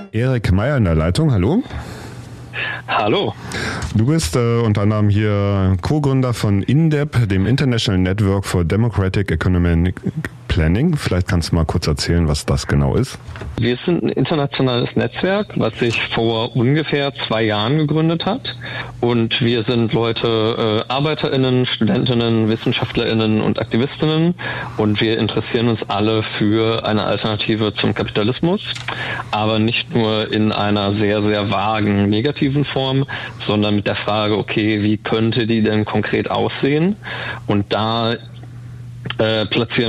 Erik Meyer in der Leitung, hallo. Hallo. Du bist unter anderem hier Co-Gründer von INDEP, dem International Network for Democratic Economic Planning. Vielleicht kannst du mal kurz erzählen, was das genau ist. Wir sind ein internationales Netzwerk, was sich vor ungefähr 2 Jahren gegründet hat. Und wir sind Leute, ArbeiterInnen, StudentInnen, WissenschaftlerInnen und AktivistInnen. Und wir interessieren uns alle für eine Alternative zum Kapitalismus. Aber nicht nur in einer sehr, sehr vagen, negativen Form, sondern mit der Frage, okay, wie könnte die denn konkret aussehen? Und da platzieren